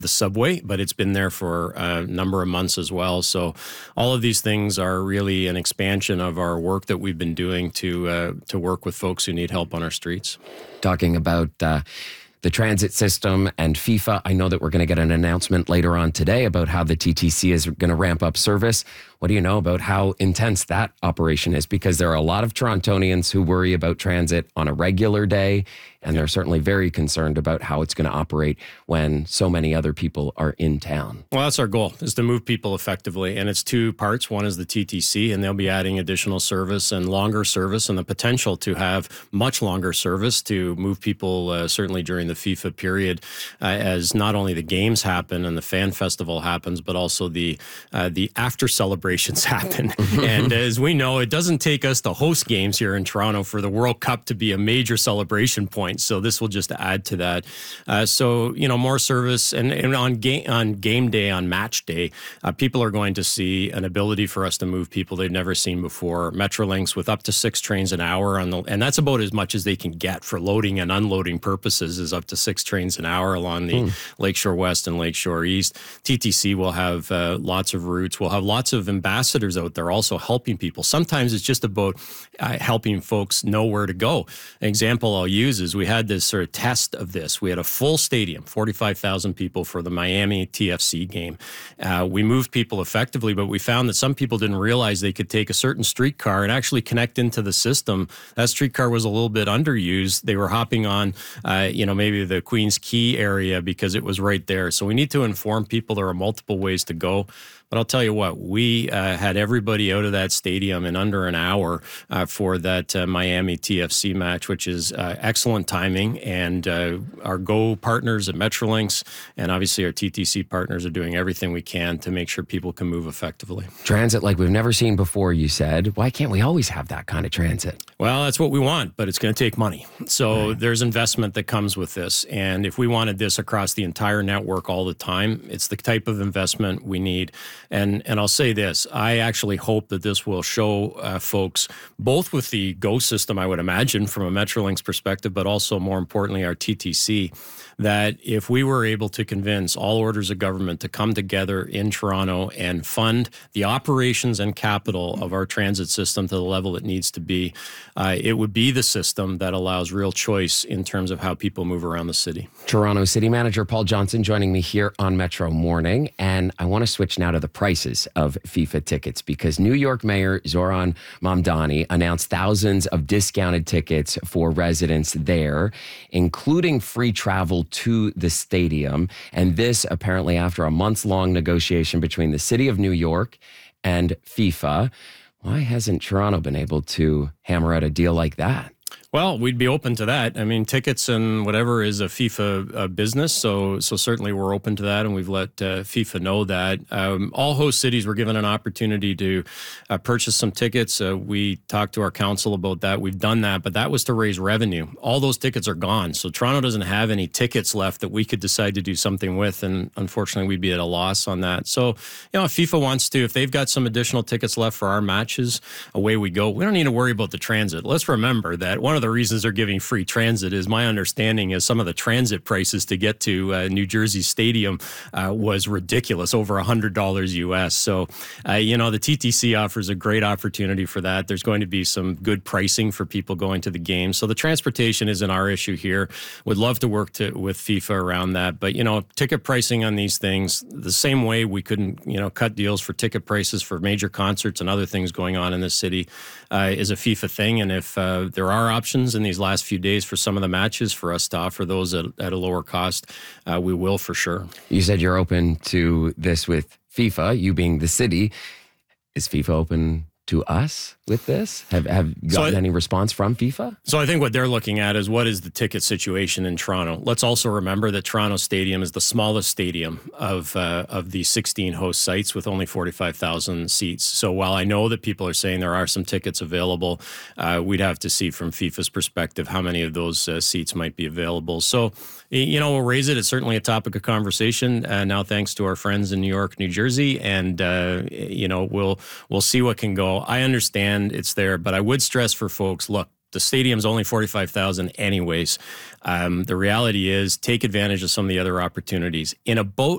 the subway, but it's been there for a number of months as well. So all of these things are really an expansion of our work that we've been doing to work with folks who need help on our streets. Talking about the transit system and FIFA, I know that we're going to get an announcement later on today about how the TTC is going to ramp up service. What do you know about how intense that operation is? Because there are a lot of Torontonians who worry about transit on a regular day, and they're certainly very concerned about how it's going to operate when so many other people are in town. Well, that's our goal, is to move people effectively. And it's two parts. One is the TTC, and they'll be adding additional service and longer service and the potential to have much longer service to move people certainly during the FIFA period as not only the games happen and the fan festival happens, but also the after celebrations happen. And as we know, it doesn't take us to host games here in Toronto for the World Cup to be a major celebration point. So this will just add to that. So, more service. And on game day, on match day, people are going to see an ability for us to move people they've never seen before. Metrolinx with up to 6 trains an hour, and that's about as much as they can get for loading and unloading purposes, is up to 6 trains an hour along the Lakeshore West and Lakeshore East. TTC will have lots of routes. We'll have lots of ambassadors out there also helping people. Sometimes it's just about helping folks know where to go. An example I'll use is we had this sort of test of this. We had a full stadium, 45,000 people for the Miami TFC game. We moved people effectively, but we found that some people didn't realize they could take a certain streetcar and actually connect into the system. That streetcar was a little bit underused. They were hopping on, maybe the Queen's Quay area because it was right there. So we need to inform people there are multiple ways to go. But I'll tell you what, we had everybody out of that stadium in under an hour for that Miami TFC match, which is excellent timing. And our Go partners at Metrolinx and obviously our TTC partners are doing everything we can to make sure people can move effectively. Transit like we've never seen before, you said. Why can't we always have that kind of transit? Well, that's what we want, but it's going to take money. So there's investment that comes with this. And if we wanted this across the entire network all the time, it's the type of investment we need. And I'll say this, I actually hope that this will show folks, both with the Go system, I would imagine, from a Metrolinx perspective, but also more importantly, our TTC, that if we were able to convince all orders of government to come together in Toronto and fund the operations and capital of our transit system to the level it needs to be, it would be the system that allows real choice in terms of how people move around the city. Toronto City Manager Paul Johnson joining me here on Metro Morning. And I want to switch now to the prices of FIFA tickets because New York Mayor Zoran Mamdani announced thousands of discounted tickets for residents there, including free travel to the stadium. And this apparently after a months-long negotiation between the City of New York and FIFA. Why hasn't Toronto been able to hammer out a deal like that? Well, we'd be open to that. I mean, tickets and whatever is a FIFA business, so certainly we're open to that, and we've let FIFA know that. All host cities were given an opportunity to purchase some tickets. We talked to our council about that. We've done that, but that was to raise revenue. All those tickets are gone, so Toronto doesn't have any tickets left that we could decide to do something with, and unfortunately, we'd be at a loss on that. So, if FIFA wants to, if they've got some additional tickets left for our matches, away we go. We don't need to worry about the transit. Let's remember that one of the reasons they're giving free transit is my understanding is some of the transit prices to get to New Jersey Stadium was ridiculous, over $100 US. So, the TTC offers a great opportunity for that. There's going to be some good pricing for people going to the game. So the transportation isn't our issue here. Would love to work with FIFA around that. But, ticket pricing on these things, the same way we couldn't, cut deals for ticket prices for major concerts and other things going on in this city is a FIFA thing. And if there are options in these last few days for some of the matches for us to offer those at a lower cost, we will for sure. You said you're open to this with FIFA, you being the city. Is FIFA open to us with this? Have gotten any response from FIFA? So I think what they're looking at is what is the ticket situation in Toronto. Let's also remember that Toronto Stadium is the smallest stadium of the 16 host sites with only 45,000 seats. So while I know that people are saying there are some tickets available, we'd have to see from FIFA's perspective how many of those seats might be available. So, we'll raise it. It's certainly a topic of conversation now thanks to our friends in New York, New Jersey, and, we'll see what can go. I understand it's there, but I would stress for folks, look, the stadium's only 45,000 anyways. The reality is take advantage of some of the other opportunities. In about